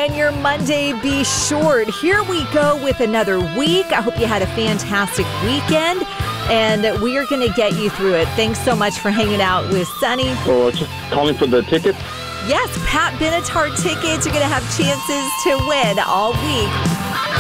and your Monday be short. Here we go with another week. I hope you had a fantastic weekend, and we are going to get you through it. Thanks so much for hanging out with Sunny. Oh, just calling for the tickets. Yes, Pat Benatar tickets. You're going to have chances to win all week.